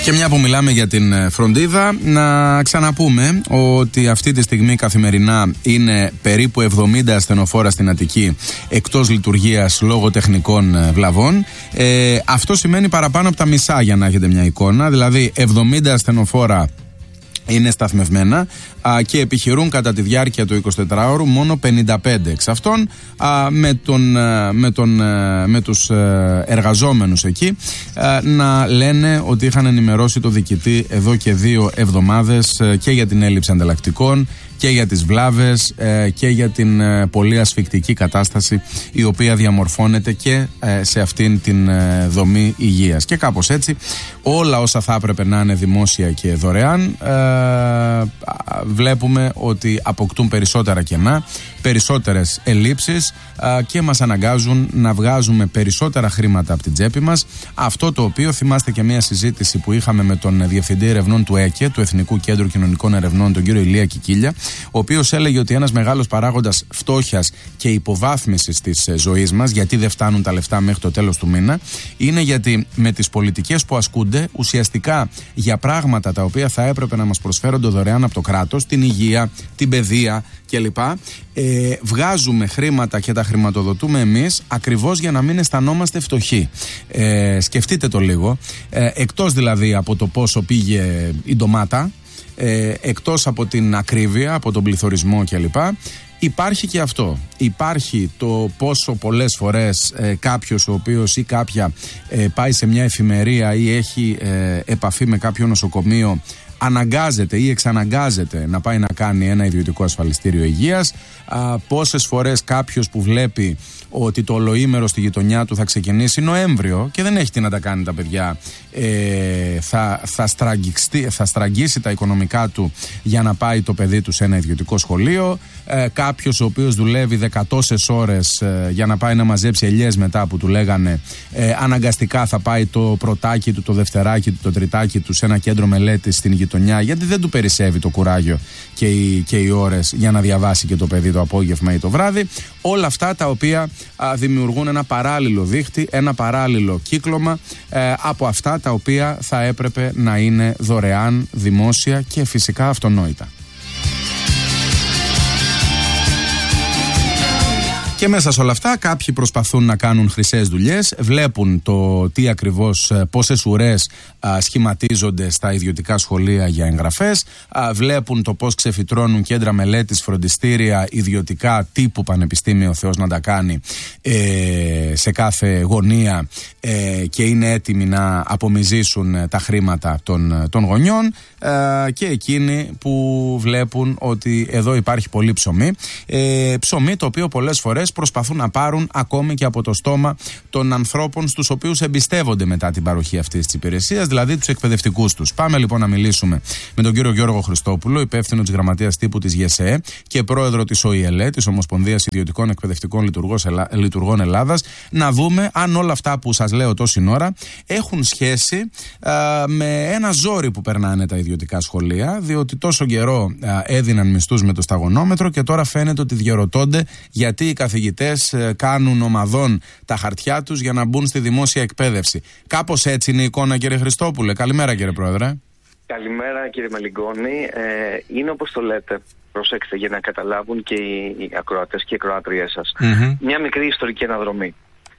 Και μια που μιλάμε για την φροντίδα, να ξαναπούμε ότι αυτή τη στιγμή καθημερινά είναι περίπου 70 ασθενοφόρα στην Αττική εκτός λειτουργίας λόγω τεχνικών βλαβών. Αυτό σημαίνει παραπάνω από τα μισά, για να έχετε μια εικόνα. Δηλαδή 70 ασθενοφόρα είναι σταθμευμένα και επιχειρούν κατά τη διάρκεια του 24ωρου μόνο 55. Εξ αυτών με τους εργαζόμενους εκεί να λένε ότι είχαν ενημερώσει το διοικητή εδώ και 2 εβδομάδες και για την έλλειψη ανταλλακτικών και για τις βλάβες και για την πολύ ασφικτική κατάσταση η οποία διαμορφώνεται και σε αυτήν την δομή υγείας. Και κάπως έτσι όλα όσα θα έπρεπε να είναι δημόσια και δωρεάν βλέπουμε ότι αποκτούν περισσότερα κενά, περισσότερες ελλείψεις και μας αναγκάζουν να βγάζουμε περισσότερα χρήματα από την τσέπη μας. Αυτό το οποίο θυμάστε και μια συζήτηση που είχαμε με τον Διευθυντή Ερευνών του ΕΚΕ, του Εθνικού Κέντρου Κοινωνικών Ερευνών, τον κύριο Ηλία Κικίλια, ο οποίος έλεγε ότι ένας μεγάλος παράγοντας φτώχειας και υποβάθμισης της ζωής μας, γιατί δεν φτάνουν τα λεφτά μέχρι το τέλος του μήνα, είναι γιατί με τις πολιτικές που ασκούνται ουσιαστικά για πράγματα τα οποία θα έπρεπε να μας προσφέρονται δωρεάν από το κράτος, την υγεία, την παιδεία κλπ. Βγάζουμε χρήματα και τα χρηματοδοτούμε εμείς ακριβώς για να μην αισθανόμαστε φτωχοί. Σκεφτείτε το λίγο. Εκτός δηλαδή από το πόσο πήγε η ντομάτα, εκτός από την ακρίβεια, από τον πληθωρισμό κλπ, υπάρχει και αυτό. Υπάρχει το πόσο πολλές φορές κάποιος ο οποίος ή κάποια πάει σε μια εφημερία ή έχει επαφή με κάποιο νοσοκομείο, αναγκάζεται ή εξαναγκάζεται να πάει να κάνει ένα ιδιωτικό ασφαλιστήριο υγείας. Πόσες φορές κάποιος που βλέπει ότι το ολοήμερο στη γειτονιά του θα ξεκινήσει Νοέμβριο και δεν έχει τι να τα κάνει τα παιδιά, θα στραγγίσει τα οικονομικά του για να πάει το παιδί του σε ένα ιδιωτικό σχολείο. Κάποιος ο οποίος δουλεύει 10 τόσες ώρες για να πάει να μαζέψει ελιές μετά που του λέγανε, αναγκαστικά θα πάει το πρωτάκι του, το δευτεράκι του, το τριτάκι του σε ένα κέντρο μελέτης στην γειτονιά, γιατί δεν του περισσεύει το κουράγιο και οι ώρες για να διαβάσει και το παιδί το απόγευμα ή το βράδυ. Όλα αυτά τα οποία δημιουργούν ένα παράλληλο δίχτυ, ένα παράλληλο κύκλωμα από αυτά τα οποία θα έπρεπε να είναι δωρεάν, δημόσια και φυσικά αυτονόητα. Και μέσα σε όλα αυτά κάποιοι προσπαθούν να κάνουν χρυσές δουλειές, βλέπουν το τι ακριβώς, πόσες ουρές σχηματίζονται στα ιδιωτικά σχολεία για εγγραφές, βλέπουν το πώς ξεφυτρώνουν κέντρα μελέτης, φροντιστήρια, ιδιωτικά τύπου πανεπιστήμιο, ο Θεός να τα κάνει, σε κάθε γωνία και είναι έτοιμοι να απομυζήσουν τα χρήματα των γονιών και εκείνοι που βλέπουν ότι εδώ υπάρχει πολύ ψωμί, ψωμί το οποίο πολλές φορές προσπαθούν να πάρουν ακόμη και από το στόμα των ανθρώπων στους οποίους εμπιστεύονται μετά την παροχή αυτής της υπηρεσίας, δηλαδή τους εκπαιδευτικούς τους. Πάμε λοιπόν να μιλήσουμε με τον κύριο Γιώργο Χριστόπουλο, υπεύθυνο της Γραμματείας Τύπου της ΓΕΣΕ και πρόεδρο της ΟΗΕΛΕ, της Ομοσπονδίας Ιδιωτικών Εκπαιδευτικών Λειτουργών Ελλάδας, να δούμε αν όλα αυτά που σας λέω τόση ώρα έχουν σχέση με ένα ζόρι που περνάνε τα ιδιωτικά σχολεία, διότι τόσο καιρό έδιναν μισθούς με το σταγονόμετρο και τώρα φαίνεται ότι διαρωτώνται γιατί οι καθηγητές κάνουν ομαδών τα χαρτιά τους για να μπουν στη δημόσια εκπαίδευση. Κάπως έτσι είναι η εικόνα, κύριε Χριστόπουλε. Καλημέρα, κύριε Πρόεδρε. Καλημέρα, κύριε Μαλιγκόνη. Είναι όπως το λέτε. Προσέξτε για να καταλάβουν και οι ακροατές και οι ακροάτριές σας. Μια μικρή ιστορική αναδρομή.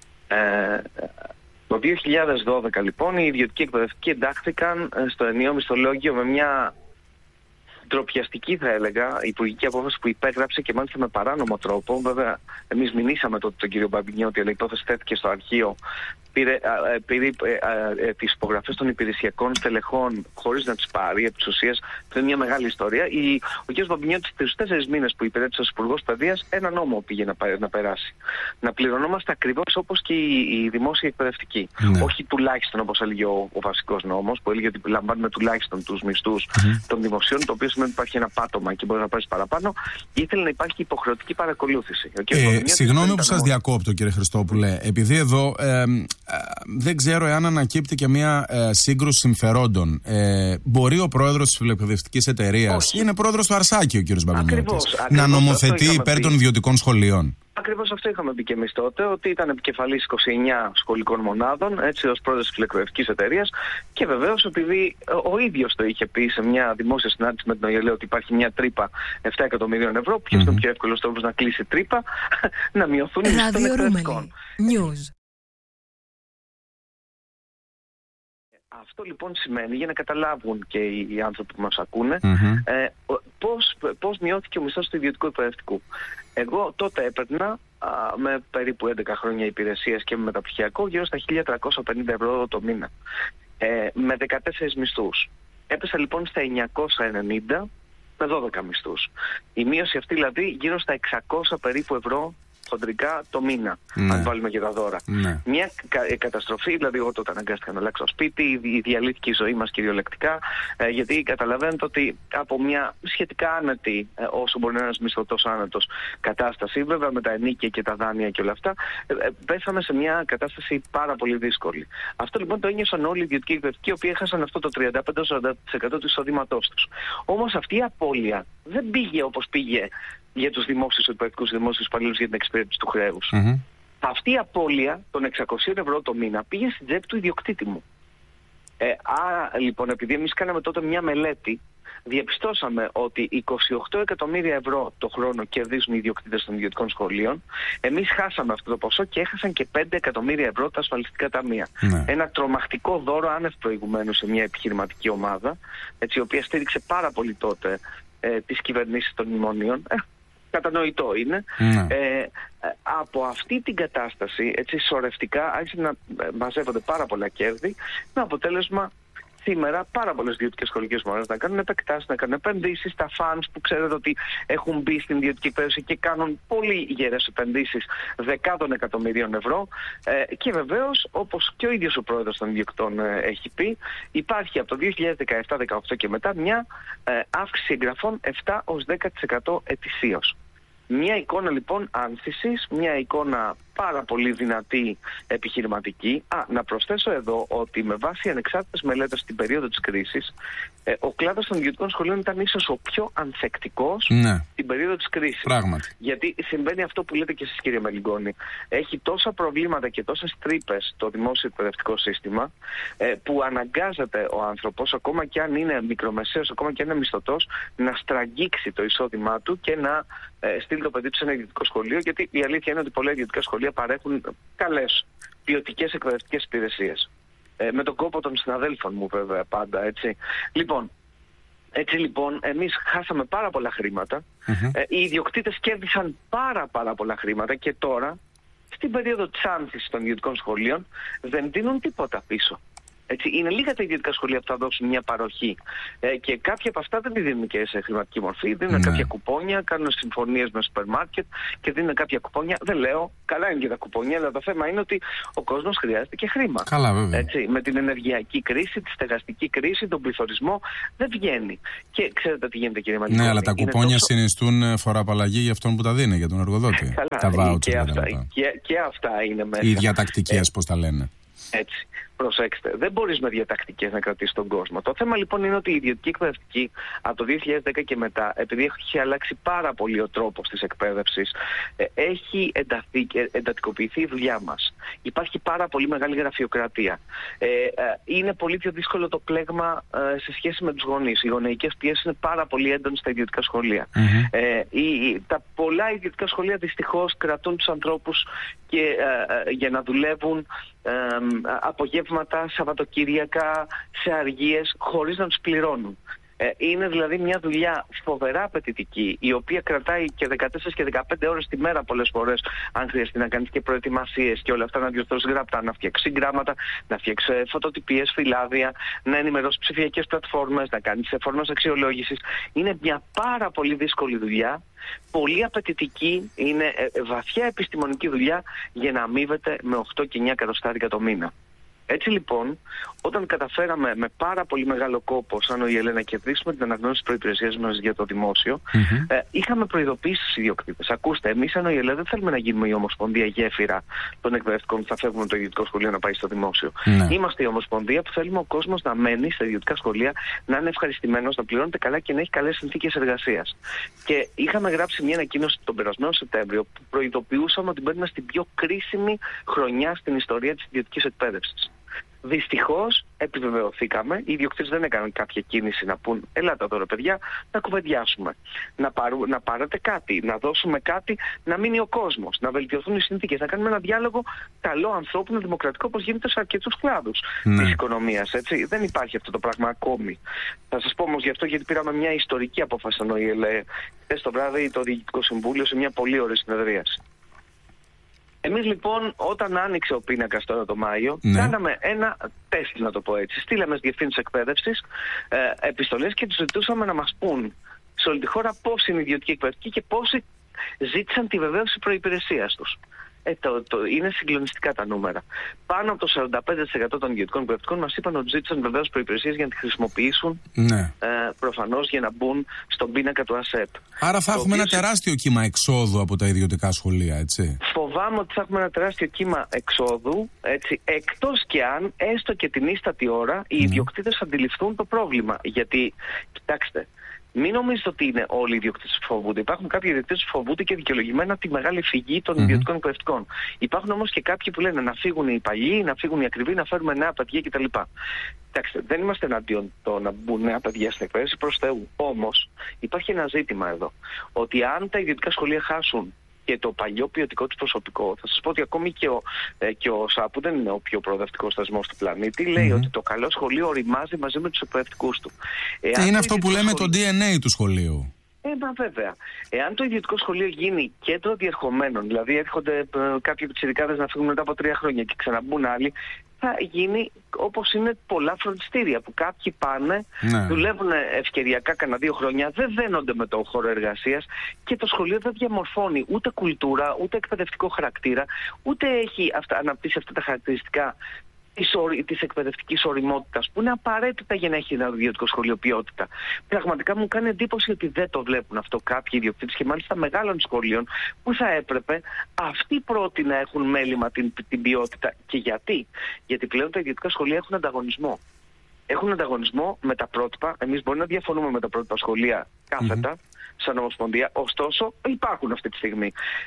Το 2012 λοιπόν οι ιδιωτικοί εκπαιδευτικοί εντάχθηκαν στο ενιαίο μισθολόγιο με μια ντροπιαστική, θα έλεγα, υπουργική απόφαση που υπέγραψε και μάλιστα με παράνομο τρόπο. Βέβαια, εμείς μηνύσαμε τότε τον κύριο Μπαμπινιώτη, αλλά η υπόθεση θέθηκε στο αρχείο. Πήρε τις υπογραφές των υπηρεσιακών στελεχών χωρίς να τις πάρει. Επί της ουσίας, αυτό είναι μια μεγάλη ιστορία. Ο κ. Μπαμπινιώτης, στους 4 μήνες που υπηρέτησε ως Υπουργός Παιδείας, ένα νόμο πήγε να περάσει. Να πληρωνόμαστε ακριβώς όπως και οι δημόσιοι εκπαιδευτικοί. Όχι τουλάχιστον όπως έλεγε ο βασικός νόμος, που έλεγε ότι λαμβάνουμε τουλάχιστον τους μισθούς των δημοσίων, το οποίο σημαίνει ότι υπάρχει ένα πάτωμα και μπορεί να πάρει παραπάνω. Ήθελε να υπάρχει υποχρεωτική παρακολούθηση. Συγγνώμη που σας διακόπτω, κύριε Χριστόπουλε, επειδή εδώ. Δεν ξέρω εάν ανακύπτει και μια σύγκρουση συμφερόντων. Μπορεί ο πρόεδρος της φιλοεκπαιδευτικής εταιρείας, είναι πρόεδρος του Αρσάκη ο κύριος Μπαμπινιώτης, να νομοθετεί υπέρ των ιδιωτικών σχολείων? Ακριβώς αυτό είχαμε πει και εμείς τότε, ότι ήταν επικεφαλής 29 σχολικών μονάδων, έτσι, ως πρόεδρος της φιλεκπαιδευτικής εταιρείας, και βεβαίως επειδή ο ίδιος το είχε πει σε μια δημόσια συνάντηση με την ΟΙΕΛΕ ότι υπάρχει μια τρύπα 7 εκατομμυρίων ευρώ, ποιος είναι ο πιο εύκολος τρόπος να κλείσει τρύπα? Να μειωθούν οι μισθοί των εκπαιδευτικών. Αυτό λοιπόν σημαίνει, για να καταλάβουν και οι άνθρωποι που μας ακούνε, πώς μειώθηκε ο μισθός του ιδιωτικού εκπαιδευτικού. Εγώ τότε έπαιρνα με περίπου 11 χρόνια υπηρεσίας και με μεταπτυχιακό γύρω στα 1.350 ευρώ το μήνα. Με 14 μισθούς. Έπεσα λοιπόν στα 990 με 12 μισθούς. Η μείωση αυτή δηλαδή γύρω στα 600 περίπου ευρώ χοντρικά το μήνα, αν βάλουμε και τα δώρα. Μια καταστροφή, δηλαδή εγώ τότε αναγκάστηκα να αλλάξω σπίτι, διαλύθηκε η ζωή μας κυριολεκτικά, γιατί καταλαβαίνετε ότι από μια σχετικά άνετη, όσο μπορεί να είναι ένας μισθωτός άνετος κατάσταση, βέβαια με τα ενίκια και τα δάνεια και όλα αυτά, πέσαμε σε μια κατάσταση πάρα πολύ δύσκολη. Αυτό λοιπόν το ένιωσαν όλοι οι ιδιωτικοί εκπαιδευτικοί, οι οποίοι έχασαν αυτό το 35-40% του εισοδήματός τους. Όμως αυτή η απώλεια δεν πήγε όπως πήγε για τους δημόσιους εκπαιδευτικούς, δημόσιους υπαλλήλους για την εξυπηρέτηση του χρέους. Αυτή η απώλεια των 600 ευρώ το μήνα πήγε στην τσέπη του ιδιοκτήτη μου. Άρα λοιπόν, επειδή εμείς κάναμε τότε μια μελέτη, διαπιστώσαμε ότι 28 εκατομμύρια ευρώ το χρόνο κερδίζουν οι ιδιοκτήτες των ιδιωτικών σχολείων. Εμείς χάσαμε αυτό το ποσό και έχασαν και 5 εκατομμύρια ευρώ τα ασφαλιστικά ταμεία. Ένα τρομακτικό δώρο άνευ προηγουμένου σε μια επιχειρηματική ομάδα, έτσι, η οποία στήριξε πάρα πολύ τότε τις κυβερνήσεις των μνημονίων. Κατανοητό είναι. Από αυτή την κατάσταση, έτσι, σωρευτικά άρχισαν να μαζεύονται πάρα πολλά κέρδη, με αποτέλεσμα σήμερα πάρα πολλές ιδιωτικές σχολικές μονάδες να κάνουν επεκτάσεις, να κάνουν επενδύσεις. Τα funds που ξέρετε ότι έχουν μπει στην ιδιωτική εκπαίδευση και κάνουν πολύ γερές επενδύσεις δεκάδων εκατομμυρίων ευρώ. Και βεβαίως, όπως και ο ίδιος ο πρόεδρος των ιδιοκτών έχει πει, υπάρχει από το 2017-2018 και μετά μια αύξηση εγγραφών 7-10% ετησίως. Μια εικόνα λοιπόν άνθησης, μια εικόνα πάρα πολύ δυνατή επιχειρηματική. Να προσθέσω εδώ ότι με βάση ανεξάρτητες μελέτες στην περίοδο της κρίσης, ο κλάδος των ιδιωτικών σχολείων ήταν ίσως ο πιο ανθεκτικός στην περίοδο της κρίσης. Πράγματι. Γιατί συμβαίνει αυτό που λέτε και εσείς, κύριε Μελιγκόνη. Έχει τόσα προβλήματα και τόσες τρύπες το δημόσιο εκπαιδευτικό σύστημα, που αναγκάζεται ο άνθρωπος, ακόμα και αν είναι μικρομεσαίος, ακόμα και αν είναι μισθωτός, να στραγγίξει το εισόδημά του και να στείλει το παιδί του σε ένα ιδιωτικό σχολείο, γιατί η αλήθεια είναι ότι πολλά ιδιωτικά σχολεία παρέχουν καλές ποιοτικές εκπαιδευτικές υπηρεσίες. Με τον κόπο των συναδέλφων μου, βέβαια, πάντα, έτσι. Έτσι λοιπόν, εμείς χάσαμε πάρα πολλά χρήματα. Οι ιδιοκτήτες κέρδισαν πάρα πολλά χρήματα και τώρα, στην περίοδο της άνθησης των ιδιωτικών σχολείων, δεν δίνουν τίποτα πίσω. Έτσι, είναι λίγα τα ιδιωτικά σχολεία που θα δώσουν μια παροχή, και κάποια από αυτά δεν τη δίνουν και σε χρηματική μορφή. Δίνουν κάποια κουπόνια, κάνουν συμφωνίες με σούπερ μάρκετ και δίνουν κάποια κουπόνια. Δεν λέω, καλά είναι και τα κουπόνια, αλλά το θέμα είναι ότι ο κόσμος χρειάζεται και χρήμα. Καλά, βέβαια. Έτσι, με την ενεργειακή κρίση, τη στεγαστική κρίση, τον πληθωρισμό, δεν βγαίνει. Και ξέρετε τι γίνεται, κύριε Μαλιγκόνη. Ναι, αλλά τα κουπόνια συνιστούν φοροαπαλλαγή για αυτόν που τα δίνει, για τον εργοδότη. Καλά, τα βάουτσερ και αυτά είναι μέσα. Οι διατακτικές, πώς τα λένε. Έτσι. Προσέξτε, δεν μπορείς με διατακτικές να κρατήσεις τον κόσμο. Το θέμα λοιπόν είναι ότι η ιδιωτική εκπαιδευτική από το 2010 και μετά, επειδή έχει αλλάξει πάρα πολύ ο τρόπος της εκπαίδευσης, έχει εντατικοποιηθεί η δουλειά μας. Υπάρχει πάρα πολύ μεγάλη γραφειοκρατία. Είναι πολύ πιο δύσκολο το πλέγμα σε σχέση με τους γονείς. Οι γονεϊκές πιέσεις είναι πάρα πολύ έντονες στα ιδιωτικά σχολεία. Τα πολλά ιδιωτικά σχολεία δυστυχώς κρατούν τους ανθρώπους και για να δουλεύουν απογεύματα, Σαββατοκύριακα, σε αργίες, χωρίς να τους πληρώνουν. Είναι δηλαδή μια δουλειά φοβερά απαιτητική, η οποία κρατάει και 14 και 15 ώρες τη μέρα πολλές φορές, αν χρειαστεί να κάνεις και προετοιμασίες και όλα αυτά, να διορθώσεις γραπτά, να φτιάξεις γράμματα, να φτιάξεις φωτοτυπίες, φυλάδια, να ενημερώσεις ψηφιακές πλατφόρμες, να κάνεις φόρμες αξιολόγησης. Είναι μια πάρα πολύ δύσκολη δουλειά, πολύ απαιτητική, είναι βαθιά επιστημονική δουλειά για να αμείβεται με 8 και 9 εκατοστάρικα το μήνα. Έτσι λοιπόν, όταν καταφέραμε με πάρα πολύ μεγάλο κόπο, σαν ΟΗΕ, να κερδίσουμε την αναγνώριση της προϋπηρεσίας μας για το δημόσιο, είχαμε προειδοποιήσει στους ιδιοκτήτες. Ακούστε, εμείς σαν ΟΗΕ δεν θέλουμε να γίνουμε η ομοσπονδία γέφυρα των εκπαιδευτικών που θα φεύγουν από το ιδιωτικό σχολείο να πάει στο δημόσιο. Είμαστε η ομοσπονδία που θέλουμε ο κόσμος να μένει στα ιδιωτικά σχολεία, να είναι ευχαριστημένος, να πληρώνεται καλά και να έχει καλές συνθήκες εργασίας. Και είχαμε γράψει μια ανακοίνωση τον περασμένο Σεπτέμβριο που προειδοποιούσαμε ότι μπαίνουμε στην πιο κρίσιμη χρονιά στην ιστορία της ιδιωτικής εκπαίδευσης. Δυστυχώς επιβεβαιωθήκαμε, οι ιδιοκτήτες δεν έκαναν κάποια κίνηση να πούν ελάτε τώρα παιδιά να κουβεντιάσουμε, να πάρετε κάτι, να δώσουμε κάτι, να μείνει ο κόσμος, να βελτιωθούν οι συνθήκες, να κάνουμε ένα διάλογο καλό, ανθρώπινο, δημοκρατικό όπως γίνεται σε αρκετούς κλάδους της οικονομίας. Έτσι. Δεν υπάρχει αυτό το πράγμα ακόμη. Θα σας πω όμως γι' αυτό, γιατί πήραμε μια ιστορική απόφαση στον ΟΗΕ χθες το βράδυ το Διοικητικό Συμβούλιο σε μια πολύ ωραία συνεδρίαση. Εμείς λοιπόν, όταν άνοιξε ο πίνακας τώρα το Μάιο, κάναμε ένα τεστ, να το πω έτσι. Στείλαμε στις διευθύνσεις εκπαίδευσης επιστολές και τους ζητούσαμε να μας πούν σε όλη τη χώρα πώς είναι η ιδιωτική εκπαιδευτική και πόσοι ζήτησαν τη βεβαίωση προϋπηρεσίας τους. Είναι συγκλονιστικά τα νούμερα. Πάνω από το 45% των ιδιωτικών εκπαιδευτικών μας είπαν ότι ζήτησαν βεβαίως προϋπηρεσίες για να τη χρησιμοποιήσουν, προφανώς για να μπουν στον πίνακα του ΑΣΕΠ. Άρα θα έχουμε ένα τεράστιο κύμα εξόδου από τα ιδιωτικά σχολεία, έτσι. Φοβάμαι ότι θα έχουμε ένα τεράστιο κύμα εξόδου, έτσι, εκτός και αν, έστω και την ίστατη ώρα, οι ιδιοκτήτες αντιληφθούν το πρόβλημα. Γιατί, κοιτάξτε, μην νομίζετε ότι είναι όλοι οι ιδιοκτήτες που φοβούνται. Υπάρχουν κάποιοι ιδιοκτήτες που φοβούνται και δικαιολογημένα τη μεγάλη φυγή των ιδιωτικών εκπαιδευτικών. Υπάρχουν όμως και κάποιοι που λένε να φύγουν οι παλιοί, να φύγουν οι ακριβοί, να φέρουμε νέα παιδιά κτλ. Κοιτάξτε, δεν είμαστε εναντίον το να μπουν νέα παιδιά στην εκπαίδευση, προς Θεού. Όμως υπάρχει ένα ζήτημα εδώ. Ότι αν τα ιδιωτικά σχολεία χάσουν και το παλιό ποιοτικό του προσωπικό, θα σας πω ότι ακόμη και ο ΣΑ, που δεν είναι ο πιο προοδευτικός θεσμός του πλανήτη, λέει ότι το καλό σχολείο οριμάζει μαζί με τους εκπαιδευτικούς του. Είναι αυτό που λέμε το DNA του σχολείου. Βέβαια. Εάν το ιδιωτικό σχολείο γίνει κέντρο διερχομένων, δηλαδή έρχονται κάποιοι πιτσιρικάδες να φύγουν μετά από 3 χρόνια και ξαναμπούν άλλοι, θα γίνει όπως είναι πολλά φροντιστήρια που κάποιοι πάνε, δουλεύουν ευκαιριακά κανένα 2 χρόνια, δεν δένονται με το χώρο εργασίας και το σχολείο δεν διαμορφώνει ούτε κουλτούρα, ούτε εκπαιδευτικό χαρακτήρα, ούτε έχει αναπτύσσει αυτά τα χαρακτηριστικά της εκπαιδευτικής ωριμότητας που είναι απαραίτητα για να έχει ένα ιδιωτικό σχολείο ποιότητα. Πραγματικά μου κάνει εντύπωση ότι δεν το βλέπουν αυτό κάποιοι ιδιοκτήτες και μάλιστα μεγάλων σχολείων που θα έπρεπε αυτοί πρώτοι να έχουν μέλημα την ποιότητα. Και γιατί? Γιατί πλέον τα ιδιωτικά σχολεία έχουν ανταγωνισμό. Έχουν ανταγωνισμό με τα πρότυπα. Εμείς μπορεί να διαφωνούμε με τα πρότυπα σχολεία κάθετα, σαν ομοσπονδία, ωστόσο υπάρχουν αυτή τη στιγμή.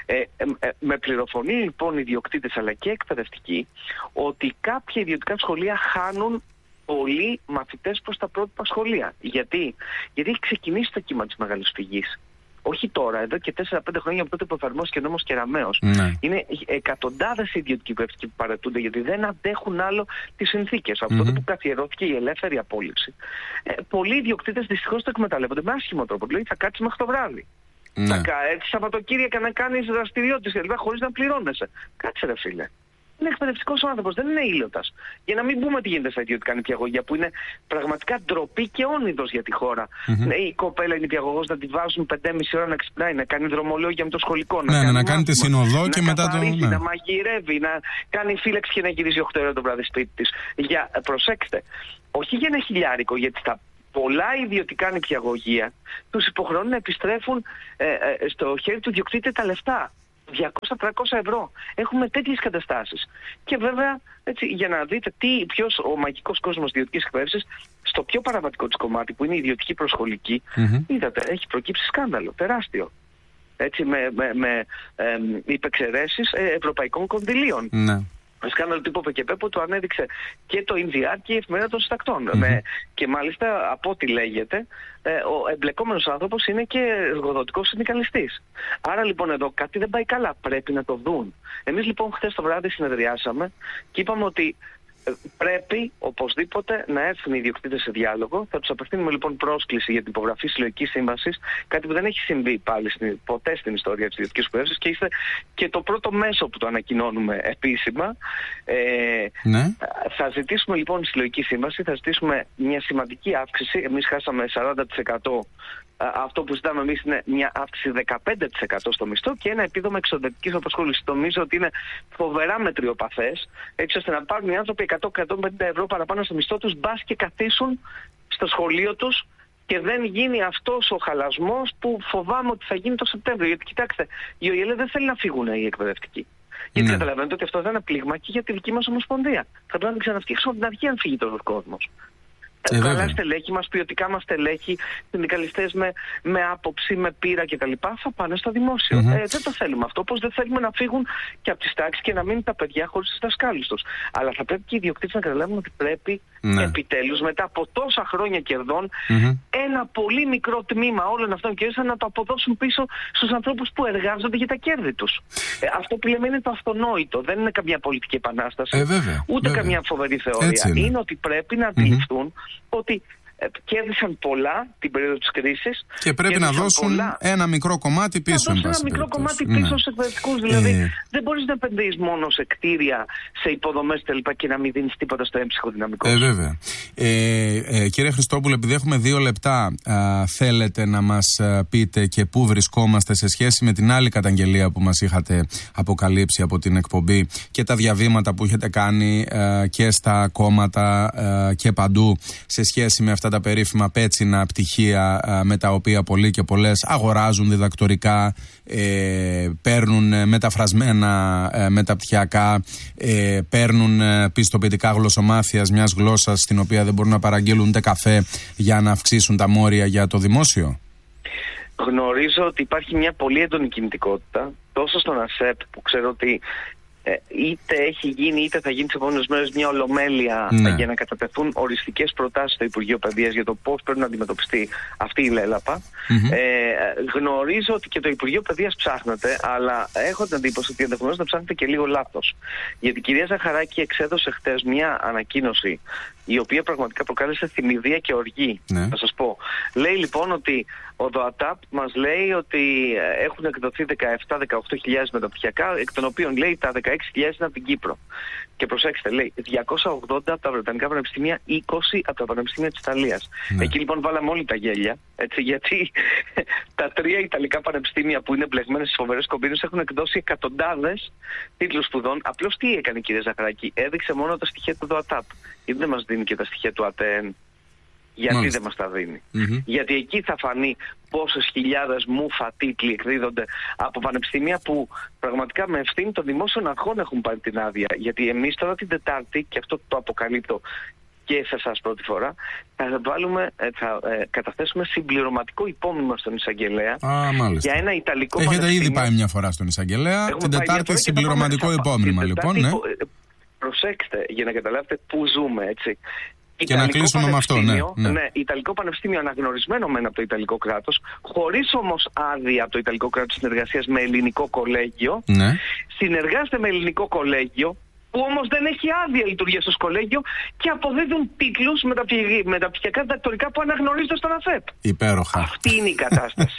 Με πληροφορεί λοιπόν οι ιδιοκτήτες αλλά και εκπαιδευτικοί ότι κάποια ιδιωτικά σχολεία χάνουν πολλοί μαθητές προς τα πρότυπα σχολεία. Γιατί έχει ξεκινήσει το κύμα της μεγάλης φυγής. Όχι τώρα, εδώ και 4-5 χρόνια από τότε που εφαρμόστηκε ο νόμος Κεραμέως. Είναι εκατοντάδες ιδιωτικοί εκπαιδευτικοί που παρετούνται γιατί δεν αντέχουν άλλο τις συνθήκες. Από τότε που καθιερώθηκε η ελεύθερη απόλυση. Πολλοί ιδιοκτήτες δυστυχώς το εκμεταλλεύονται με άσχημο τρόπο. Δηλαδή θα κάτσεις μέχρι το βράδυ. Σαββατοκύριακα να κάνεις δραστηριότητες χωρίς να πληρώνεσαι. Κάτσε ρε φίλε. Είναι εκπαιδευτικός ο άνθρωπος, δεν είναι ήλιωτας. Για να μην πούμε τι γίνεται στα ιδιωτικά νηπιαγωγεία, που είναι πραγματικά ντροπή και όνειδος για τη χώρα. Η κοπέλα είναι νηπιαγωγός να τη βάζουν 5,5 ώρα να ξυπνάει, να κάνει δρομολόγια με το σχολικό. Να κάνει τη συνοδό και μετά το. Να μαγειρεύει, να κάνει φύλαξη και να γυρίζει 8 ώρα το βράδυ σπίτι της. Προσέξτε, όχι για ένα χιλιάρικο, γιατί στα πολλά ιδιωτικά νηπιαγωγεία τους υποχρεώνουν να επιστρέφουν στο χέρι του ιδιοκτήτη τα λεφτά. 200-300 ευρώ. Έχουμε τέτοιες καταστάσεις. Και βέβαια, έτσι, για να δείτε ποιος ο μαγικός κόσμος ιδιωτικής εκπαίδευσης, στο πιο παραβατικό της κομμάτι που είναι η ιδιωτική προσχολική, είδατε, έχει προκύψει σκάνδαλο τεράστιο. Έτσι, με υπεξαιρέσεις ευρωπαϊκών κονδυλίων. Σκάνδαλο τύπου ΠΚΠ που το ανέδειξε και το NGR και η Εφημερίδα των Συντακτών. Και μάλιστα από ό,τι λέγεται, ο εμπλεκόμενος άνθρωπος είναι και εργοδοτικός συνδικαλιστής. Άρα λοιπόν εδώ κάτι δεν πάει καλά, πρέπει να το δουν. Εμείς λοιπόν χθες το βράδυ συνεδριάσαμε και είπαμε ότι πρέπει οπωσδήποτε να έρθουν οι ιδιοκτήτες σε διάλογο. Θα τους απευθύνουμε λοιπόν πρόσκληση για την υπογραφή συλλογικής σύμβασης, κάτι που δεν έχει συμβεί πάλι ποτέ στην ιστορία της ιδιωτικής εκπαίδευσης και είστε και το πρώτο μέσο που το ανακοινώνουμε επίσημα. Θα ζητήσουμε λοιπόν συλλογική σύμβαση, θα ζητήσουμε μια σημαντική αύξηση. Εμείς χάσαμε 40% αυτό που ζητάμε εμείς είναι μια αύξηση 15% στο μισθό και ένα επίδομα εξοδευτικής απασχόλησης. Νομίζω ότι είναι φοβερά μετριοπαθές, έτσι ώστε να πάρουν οι άνθρωποι 100-150 ευρώ παραπάνω στο μισθό τους, μπας και καθίσουν στο σχολείο τους και δεν γίνει αυτός ο χαλασμός που φοβάμαι ότι θα γίνει το Σεπτέμβριο. Γιατί κοιτάξτε, η ΟΗΕ δεν θέλει να φύγουν οι εκπαιδευτικοί. Γιατί καταλαβαίνετε ότι αυτό θα είναι πλήγμα και για τη δική μας ομοσπονδία. Θα πρέπει να την ξαναφτιάξουμε από την αρχή αν φύγει τόσο κόσμος. Καλά στελέχη μας, ποιοτικά μας στελέχη, συνδικαλιστές με άποψη, με πείρα κτλ. Θα πάνε στο δημόσιο. Δεν το θέλουμε αυτό. Όπως δεν θέλουμε να φύγουν και από τις τάξεις και να μείνουν τα παιδιά χωρίς τις δασκάλους τους. Αλλά θα πρέπει και οι ιδιοκτήτες να καταλάβουν ότι πρέπει επιτέλους μετά από τόσα χρόνια κερδών ένα πολύ μικρό τμήμα όλων αυτών των κερδών να το αποδώσουν πίσω στους ανθρώπους που εργάζονται για τα κέρδη τους. Αυτό που λέμε είναι το αυτονόητο. Δεν είναι καμιά πολιτική επανάσταση, ούτε καμιά φοβερή θεωρία. Είναι ότι πρέπει να αντιληφθούν ότι κέρδισαν πολλά την περίοδο της κρίσης και πρέπει να δώσουν ένα μικρό κομμάτι πίσω. Να δώσουν ένα μικρό κομμάτι πίσω στους εκπαιδευτικούς. Δηλαδή δεν μπορείς να επενδύεις μόνο σε κτίρια, σε υποδομές κτλ. Και να μην δίνεις τίποτα στο έμψυχο δυναμικό. Βέβαια. Κύριε Χριστόπουλε, επειδή έχουμε 2 λεπτά, θέλετε να μας πείτε και πού βρισκόμαστε σε σχέση με την άλλη καταγγελία που μας είχατε αποκαλύψει από την εκπομπή και τα διαβήματα που έχετε κάνει και στα κόμματα και παντού σε σχέση με αυτά τα περίφημα πέτσινα πτυχία με τα οποία πολλοί και πολλές αγοράζουν διδακτορικά, παίρνουν μεταφρασμένα μεταπτυχιακά, παίρνουν πιστοποιητικά γλωσσομάθειας μιας γλώσσας στην οποία δεν μπορούν να παραγγείλουν ούτε καφέ για να αυξήσουν τα μόρια για το δημόσιο. Γνωρίζω ότι υπάρχει μια πολύ έντονη κινητικότητα τόσο στον ΑΣΕΠ που ξέρω ότι είτε έχει γίνει είτε θα γίνει τις επόμενες μέρες μια ολομέλεια για να κατατεθούν οριστικές προτάσεις στο Υπουργείο Παιδείας για το πώς πρέπει να αντιμετωπιστεί αυτή η λέλαπα. Γνωρίζω ότι και το Υπουργείο Παιδείας ψάχνεται, αλλά έχω την εντύπωση ότι ενδεχομένως να ψάχνετε και λίγο λάθος. Γιατί η κυρία Ζαχαράκη εξέδωσε χτες μια ανακοίνωση η οποία πραγματικά προκάλεσε θυμηδία και οργή. Θα σας πω. Λέει λοιπόν ότι ο ΔΟΑΤΑΠ μας λέει ότι έχουν εκδοθεί 17-18.000 μεταπτυχιακά, εκ των οποίων λέει τα 16.000 είναι από την Κύπρο. Και προσέξτε, λέει 280 από τα Βρετανικά πανεπιστήμια, 20 από τα πανεπιστήμια της Ιταλίας. Εκεί λοιπόν βάλαμε όλοι τα γέλια, έτσι, γιατί τα 3 Ιταλικά πανεπιστήμια που είναι μπλεγμένα στις φοβερές κομπίνες έχουν εκδώσει εκατοντάδες τίτλους σπουδών. Απλώς τι έκανε η κυρία Ζαχαράκη? Έδειξε μόνο τα στοιχεία του ΔΟΑΤΑΠ. Γιατί δεν μας δίνει και τα στοιχεία του ΑΤΕΝ? Γιατί δεν μας τα δίνει? Γιατί εκεί θα φανεί πόσες χιλιάδες μούφα τίτλοι εκδίδονται από πανεπιστήμια που πραγματικά με ευθύνη των δημόσιων αρχών έχουν πάρει την άδεια. Γιατί εμείς τώρα την Τετάρτη, και αυτό το αποκαλύπτω και σε εσάς πρώτη φορά, θα καταθέσουμε συμπληρωματικό υπόμνημα στον εισαγγελέα για ένα Ιταλικό πανεπιστήμιο. Έχετε ήδη πάει μια φορά στον εισαγγελέα, την Τετάρτη συμπληρωματικό υπόμνημα λοιπόν. Προσέξτε για να καταλάβετε πού ζούμε, έτσι. Και να κλείσουμε με αυτό, Ιταλικό πανεπιστήμιο αναγνωρισμένο μεν από το Ιταλικό κράτος, χωρίς όμως άδεια από το Ιταλικό κράτος συνεργασίας με ελληνικό κολέγιο. Συνεργάζεται με ελληνικό κολέγιο, που όμως δεν έχει άδεια λειτουργία στο κολέγιο και αποδίδουν τίτλους μεταπτυχιακά διδακτορικά που αναγνωρίζονται στον ΑΦΕΠ. Υπέροχα. Αυτή είναι η κατάσταση.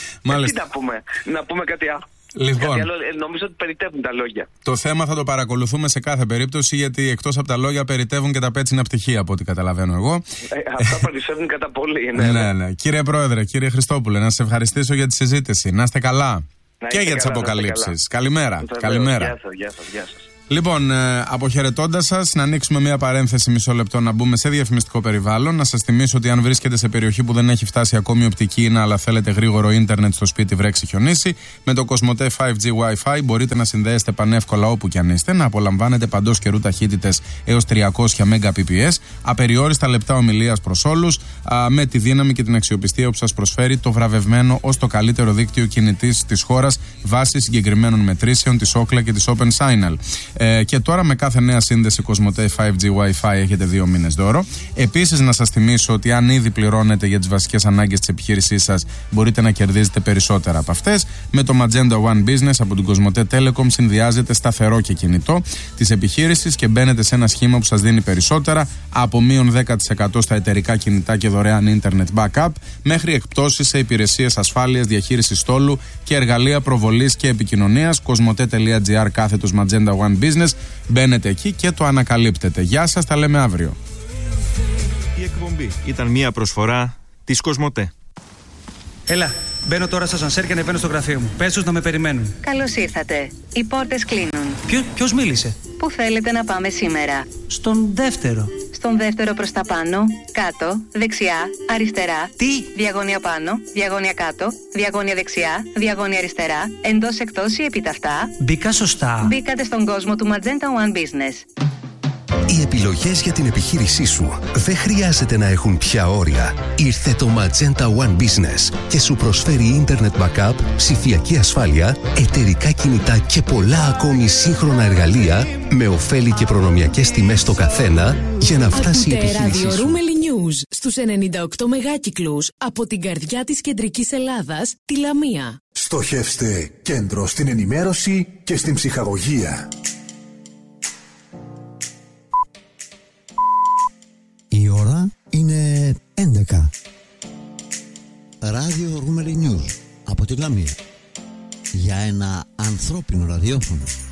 Τι να πούμε κάτι άλλο? Λοιπόν, νομίζω ότι περιττεύουν τα λόγια. Το θέμα θα το παρακολουθούμε σε κάθε περίπτωση, γιατί εκτός από τα λόγια περιττεύουν και τα πέτσινα πτυχία, από ό,τι καταλαβαίνω εγώ. Αυτά περισσεύουν κατά πολύ. Ναι. Κύριε Πρόεδρε, κύριε Χριστόπουλε, να σας ευχαριστήσω για τη συζήτηση. Να είστε καλά. Και για τις αποκαλύψεις. Καλημέρα. Γεια σας. Λοιπόν, αποχαιρετώντας σας, να ανοίξουμε μια παρένθεση μισό λεπτό, να μπούμε σε διαφημιστικό περιβάλλον. Να σας θυμίσω ότι αν βρίσκεται σε περιοχή που δεν έχει φτάσει ακόμη οπτική ίνα, αλλά θέλετε γρήγορο ίντερνετ στο σπίτι, βρέξει, χιονίσει, με το Κοσμοτέ 5G Wi-Fi μπορείτε να συνδέεστε πανεύκολα όπου κι αν είστε, να απολαμβάνετε παντός καιρού ταχύτητες έως 300 Mbps, απεριόριστα λεπτά ομιλίας προς όλους, με τη δύναμη και την αξιοπιστία που σας προσφέρει το βραβευμένο ως το καλύτερο δίκτυο κινητής της χώρας βάσει συγκεκριμένων μετρήσεων της Ookla και της OpenSignal. Και τώρα με κάθε νέα σύνδεση Κοσμοτέ 5G Wi-Fi έχετε 2 μήνες δώρο. Επίσης να σας θυμίσω ότι αν ήδη πληρώνετε για τις βασικές ανάγκες της επιχείρησής σας, μπορείτε να κερδίζετε περισσότερα από αυτές. Με το Magenta One Business από την Κοσμοτέ Telecom συνδυάζετε σταθερό και κινητό της επιχείρησης και μπαίνετε σε ένα σχήμα που σας δίνει περισσότερα, από μείον 10% στα εταιρικά κινητά και δωρεάν internet backup, μέχρι εκπτώσεις σε υπηρεσίες ασφάλειας, διαχείρισης στόλου και εργαλεία προβολής και επικοινωνίας. Κοσμοτέ.gr/Magenta One Business. Μπαίνετε εκεί και το ανακαλύπτετε. Γεια σας, τα λέμε αύριο. Η εκπομπή ήταν μια προσφορά της Κοσμοτέ. Έλα, μπαίνω τώρα στο ασανσέρ και ανεβαίνω στο γραφείο μου. Πες τους να με περιμένουν. Καλώς ήρθατε. Οι πόρτες κλείνουν. Ποιος μίλησε? Πού θέλετε να πάμε σήμερα? Στον δεύτερο. Στον δεύτερο προς τα πάνω, κάτω, δεξιά, αριστερά. Τι? Διαγώνια πάνω, διαγώνια κάτω, διαγώνια δεξιά, διαγώνια αριστερά, εντός εκτός ή επιταυτά. Μπήκα σωστά. Μπήκατε στον κόσμο του Magenta One Business. Οι επιλογές για την επιχείρησή σου δεν χρειάζεται να έχουν πια όρια. Ήρθε το Magenta One Business και σου προσφέρει Internet Backup, ψηφιακή ασφάλεια, εταιρικά κινητά και πολλά ακόμη σύγχρονα εργαλεία με ωφέλη και προνομιακές τιμές στο καθένα για να φτάσει η επιχείρησή σου. Ραδιορούμελη News στους 98 μεγάκυκλους από την καρδιά της κεντρικής Ελλάδας, τη Λαμία. Στοχεύστε κέντρο στην ενημέρωση και στην ψυχαγωγία. Η ώρα είναι 11. Ράδιο Ρούμελη News από τη Λαμία. Για ένα ανθρώπινο ραδιόφωνο.